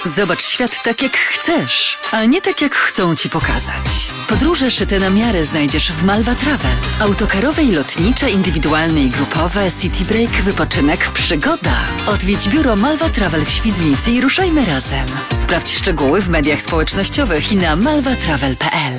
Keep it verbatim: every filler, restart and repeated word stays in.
Zobacz świat tak, jak chcesz, a nie tak, jak chcą ci pokazać. Podróże szyte na miarę znajdziesz w Malwa Travel. Autokarowe i lotnicze, indywidualne i grupowe, city break, wypoczynek, przygoda. Odwiedź biuro Malwa Travel w Świdnicy i ruszajmy razem. Sprawdź szczegóły w mediach społecznościowych i na malwa travel kropka p l.